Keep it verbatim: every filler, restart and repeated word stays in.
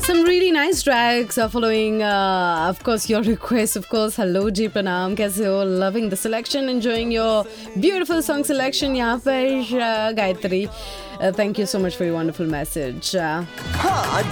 Some really nice tracks are following, uh, of course, your request. Of course, hello जी प्रणाम, कैसे हो? Loving the selection, enjoying your beautiful song selection. यहाँ पर uh, Gayatri, uh, thank you so much for your wonderful message. Uh,